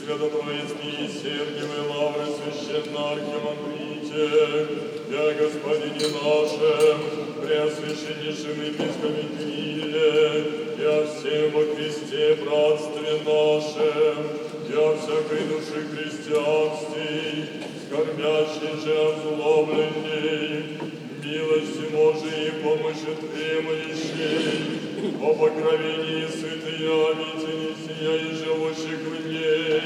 Свято-Троицкий Сергиевой Лавры священно-архимандрите, я Господине нашем, преосвященнейшем епископе Кирилле, я всем во Христе братстве нашем, я всякой души христианстве, скорбящей же озлобленней, милости Божией и помощи требующей, о покровении святые обители сия и живущих в ней,